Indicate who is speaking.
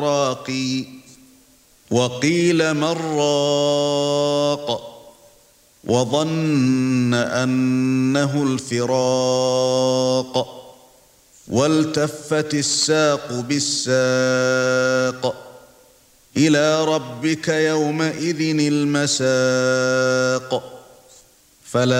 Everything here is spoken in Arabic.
Speaker 1: التراقي وقيل من راق وظن أنه الفراق والتفت الساق بالساق إلى ربك يومئذ المساق فلا